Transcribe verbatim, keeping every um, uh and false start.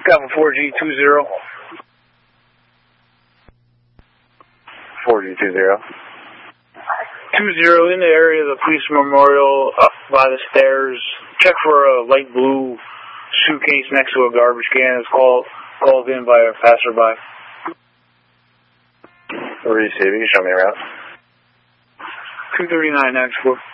Copy four G two zero. four G two zero. two zero in the area of the police memorial up by the stairs. Check for a light blue suitcase next to a garbage can. It's called, called in by a passerby. Receiving, show me around. two thirty-nine next floor.